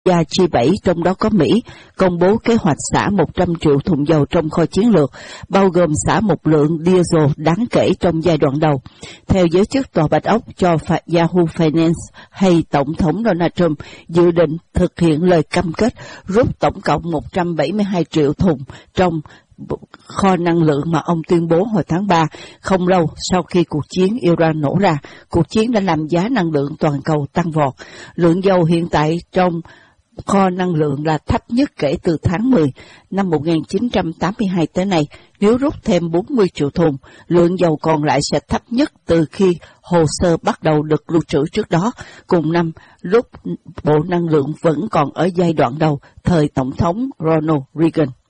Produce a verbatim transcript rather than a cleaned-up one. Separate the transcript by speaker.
Speaker 1: gia G bảy, trong đó có Mỹ, công bố kế hoạch xả một trăm triệu thùng dầu trong kho chiến lược, bao gồm xả một lượng diesel đáng kể trong giai đoạn đầu. Theo giới chức Tòa Bạch Ốc cho Yahoo Finance, hay Tổng thống Donald Trump dự định thực hiện lời cam kết rút tổng cộng một trăm bảy mươi hai triệu thùng trong kho năng lượng mà ông tuyên bố hồi tháng ba, không lâu sau khi cuộc chiến Iran nổ ra. Cuộc chiến đã làm giá năng lượng toàn cầu tăng vọt. Lượng dầu hiện tại trong kho năng lượng là thấp nhất kể từ tháng mười năm một nghìn chín trăm tám mươi hai tới nay. Nếu rút thêm bốn mươi triệu thùng, lượng dầu còn lại sẽ thấp nhất từ khi hồ sơ bắt đầu được lưu trữ trước đó, cùng năm lúc Bộ Năng lượng vẫn còn ở giai đoạn đầu thời Tổng thống Ronald Reagan.